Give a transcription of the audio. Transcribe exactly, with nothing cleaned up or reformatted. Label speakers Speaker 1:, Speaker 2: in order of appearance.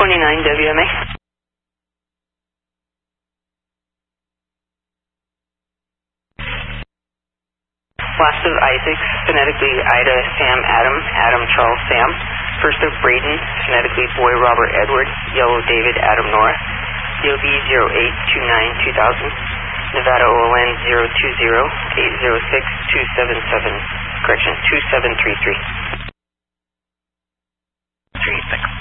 Speaker 1: twenty-nine W M A. Last of Isaac, phonetically Ida, Sam, Adam, Adam, Charles, Sam. First of Braden, phonetically Boy, Robert, Edward, Yellow, David, Adam, Nora. D O B zero eight two nine two thousand. Nevada O L N zero two zero eight zero six two seven seven. Correction, two seven three three. Three six.